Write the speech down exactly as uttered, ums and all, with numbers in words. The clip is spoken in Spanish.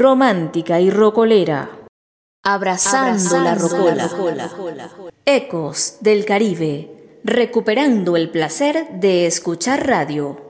romántica y rocolera. Abrazando, Abrazando la rocola. rocola. Ecos del Caribe, recuperando el placer de escuchar radio.